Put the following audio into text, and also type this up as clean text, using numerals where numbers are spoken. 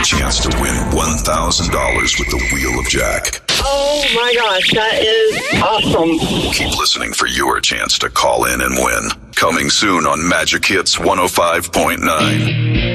chance to win $1,000 with the Wheel of Jack. Oh my gosh, that is awesome. Keep listening for your chance to call in and win. Coming soon on Magic Hits 105.9.